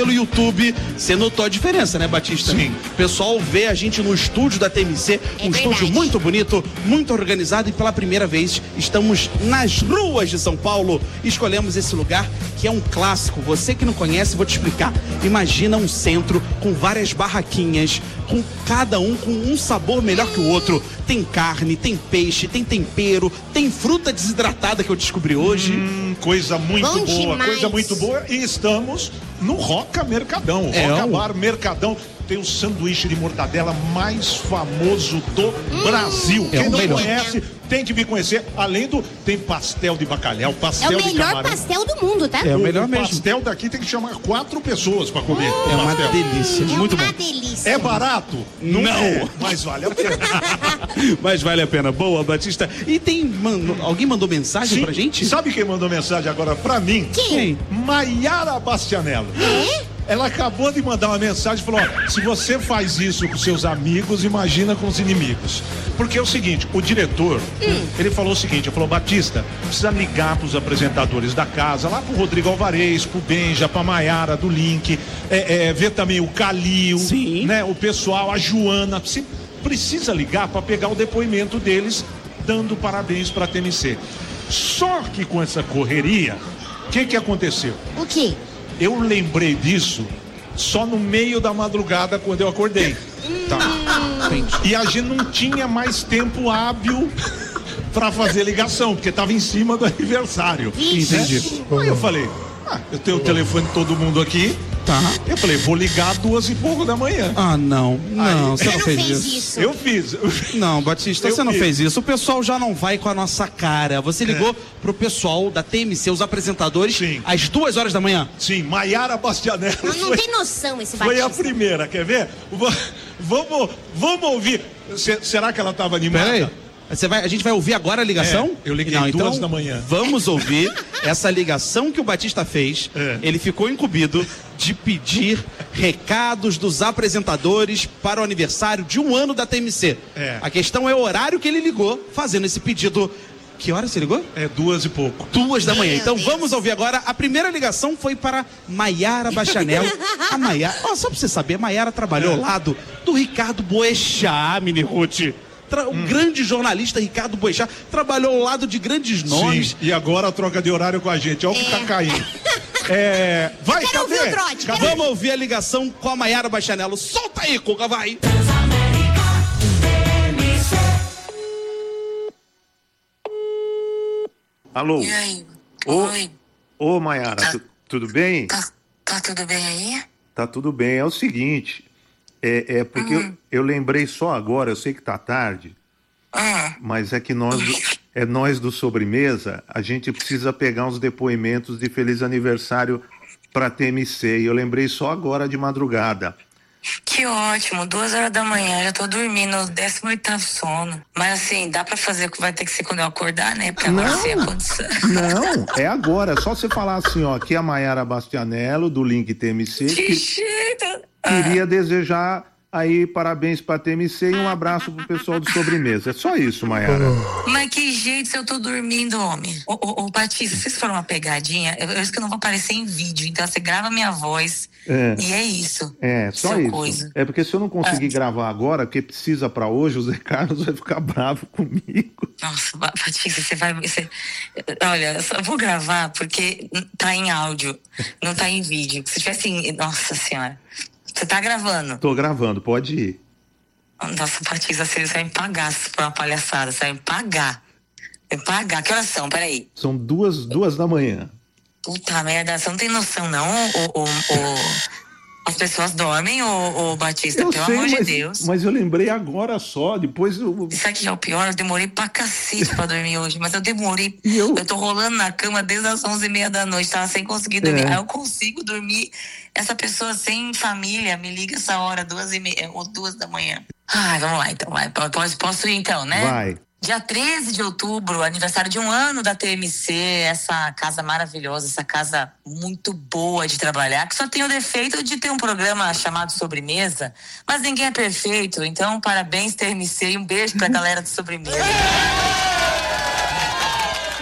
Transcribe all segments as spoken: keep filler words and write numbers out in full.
pelo YouTube, você notou a diferença, né, Batista? Sim. O pessoal vê a gente no estúdio da T M C, um É estúdio muito bonito, muito organizado, e pela primeira vez estamos nas ruas de São Paulo. Escolhemos esse lugar que é um clássico. Você que não conhece, vou te explicar. Imagina um centro com várias barraquinhas, com cada um com um sabor melhor que o outro. Tem carne, tem peixe, tem tempero, tem fruta desidratada que eu descobri hoje. Hum, coisa muito Bom boa, demais. coisa muito boa. E estamos no Roca Mercadão. É, Roca o- Bar Mercadão. Tem o sanduíche de mortadela mais famoso do Brasil. É Quem o não melhor. conhece, tem que vir conhecer. Além do, tem pastel de bacalhau, É pastel o de melhor camarão. pastel do mundo, tá? É o melhor o mesmo. pastel daqui tem que chamar quatro pessoas pra comer. É uma pastel. delícia, É muito uma bom. delícia. É barato? Não. é, mas vale a pena. Mas vale a pena. Boa, Batista. E tem, mano, alguém mandou mensagem Sim. pra gente? Sabe quem mandou mensagem agora pra mim? Quem? Maiara Bastianello. Ela acabou de mandar uma mensagem e falou: ó, se você faz isso com seus amigos, imagina com os inimigos. Porque é o seguinte, o diretor, ele falou o seguinte, ele falou: Batista, precisa ligar pros apresentadores da casa, lá pro Rodrigo Alvarez, pro Benja, pra Maiara do Link, é, é, ver também o Calil, Sim. né, o pessoal, a Joana, você precisa ligar pra pegar o depoimento deles, dando parabéns pra T M C. Só que com essa correria, o que que aconteceu? O quê? Eu lembrei disso só no meio da madrugada, quando eu acordei. Tá. E a gente não tinha mais tempo hábil pra fazer ligação, porque tava em cima do aniversário. Ixi. Entendi. Aí eu falei: ah, eu tenho o telefone de todo mundo aqui. Tá. Eu falei: vou ligar duas e pouco da manhã. Ah, não. Não, Aí- você não Você não fez fez isso. isso. Eu fiz. Não, Batista, Eu você não fiz. fez isso. O pessoal já não vai com a nossa cara. Você ligou pro pessoal da T M C, os apresentadores, Sim. às duas horas da manhã. Sim, Maiara Bastianello. Não, não foi- tem noção esse Foi a Batista. primeira, quer ver? Va- Vamos, vamos ouvir. Se- será que ela estava animada? Pera aí. Você vai, a gente vai ouvir agora a ligação? É, eu liguei Não, duas então, da manhã. Vamos ouvir essa ligação que o Batista fez. É. Ele ficou incumbido de pedir recados dos apresentadores para o aniversário de um ano da T M C. É. A questão é o horário que ele ligou, fazendo esse pedido. Que hora você ligou? É duas e pouco. Duas da manhã. Meu Então Deus. vamos ouvir agora. A primeira ligação foi para Maiara Bastianello. A Maiara, ó, só pra você saber, a Maiara trabalhou ao lado do Ricardo Boechat, Mini Ruth. Tra- O grande jornalista Ricardo Boechat trabalhou ao lado de grandes nomes. Sim, e agora troca de horário com a gente. Olha o que tá caindo. É, vai, Eu quero cadê? ouvir o trote, Cadê? quero- Vamos ouvir a ligação com a Maiara Bastianello. Solta aí, Cuca, vai. Alô? E aí? Ô, Oi, ô Maiara, tu- tudo bem? tá, tá tudo bem aí? Tá tudo bem. É o seguinte, é, é porque Hum. eu, eu lembrei só agora, eu sei que tá tarde, Ah, mas é que nós, do- é nós do Sobremesa, a gente precisa pegar uns depoimentos de feliz aniversário pra T M C, e eu lembrei só agora de madrugada. que ótimo, duas horas da manhã, já tô dormindo, décimo oitavo sono. Mas assim, dá pra fazer o que vai ter que ser quando eu acordar, né? Porque agora Não. sem a condição. Não, é agora, é só você falar assim, ó, aqui é a Maiara Bastianello, do Link T M C, Que que jeito! queria desejar aí parabéns pra T M C e um abraço pro pessoal do Sobremesa. É só isso, Maiara. Mas que jeito se eu tô dormindo, homem? Ô, ô, ô Batista, vocês foram uma pegadinha? Eu, eu acho que eu não vou aparecer em vídeo, então você grava minha voz É. e é isso. É, só Seu isso. coisa. É porque se eu não conseguir Ah. gravar agora, porque precisa pra hoje, o Zé Carlos vai ficar bravo comigo. Nossa, Ba- Batista, você vai. Você, olha, eu só vou gravar porque tá em áudio, não tá em vídeo. Se tivesse. em- Nossa Senhora. Você tá gravando. Tô gravando, pode ir. Nossa, Batista, você vai me pagar se for uma palhaçada. Você vai me pagar. Vai me pagar. Que horas são? Peraí. São duas, duas da manhã. Puta merda, você não tem noção, não? O, o, o- as pessoas dormem, ô, ô Batista, Eu pelo sei, amor mas, de Deus. mas eu lembrei agora só, depois eu... Isso aqui é o pior, eu demorei pra cacete pra dormir hoje, mas eu demorei, E eu? eu tô rolando na cama desde as onze e meia da noite, tava sem conseguir dormir, É. aí eu consigo dormir, essa pessoa sem família me liga essa hora, duas e meia, ou duas da manhã. Ai, vamos lá então, vai, posso, posso ir então, né? Vai. Dia treze de outubro, aniversário de um ano da T M C, essa casa maravilhosa, essa casa muito boa de trabalhar, que só tem o defeito de ter um programa chamado Sobremesa, mas ninguém é perfeito, então parabéns T M C e um beijo pra galera do Sobremesa.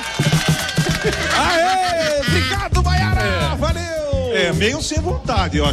Aê! Obrigado, Maiara! Valeu! É meio sem vontade, ó.